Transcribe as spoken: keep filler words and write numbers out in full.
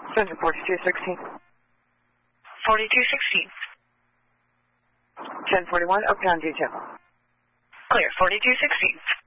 Center forty-two sixteen. forty-two sixteen. ten forty-one, Oaktown detail. Clear, forty-two sixteen.